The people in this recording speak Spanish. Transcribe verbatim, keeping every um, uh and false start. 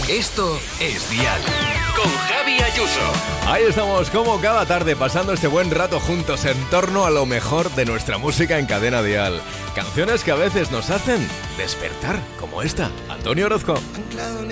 Esto es Dial. Con Javi Ayuso. Ahí estamos, como cada tarde, pasando este buen rato juntos en torno a lo mejor de nuestra música en Cadena Dial. Canciones que a veces nos hacen despertar, como esta. Antonio Orozco.